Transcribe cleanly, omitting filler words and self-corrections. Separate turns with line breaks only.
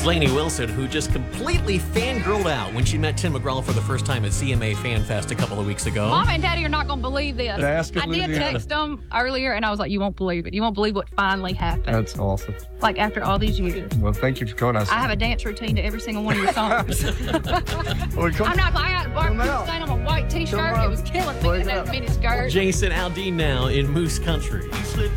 Lainey Wilson, who just completely fangirled out when she met Tim McGraw for the first time at CMA Fan Fest a couple of weeks ago.
Mom and Daddy are not going to believe this. I did text them earlier, and I was like, you won't believe it. You won't believe what finally happened.
That's awesome.
Like, after all these years.
Well, thank you for coming.
I have a dance routine to every single one of your songs. I'm not I had a barbecue stain on my white T-shirt. It was killing me in that mini skirt.
Jason Aldean now in Moose Country.